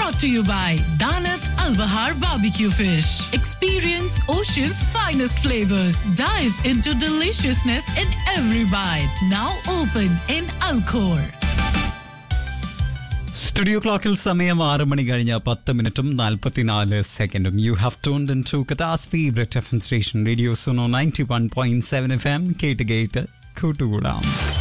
brought to you by Danat Al Bahar Barbecue Fish. Experience Ocean's finest flavors. Dive into deliciousness in every bite. Now open in Alcor. Studio ക്ലോക്കിൽ സമയം 6 മണി കഴിഞ്ഞ 10 മിനിറ്റും 44 സെക്കൻഡും. You have tuned in to കഥാസ് favourite F M station radio Suno 91.7 FM. കേട്ട് കൂട്ടുകൂടാം.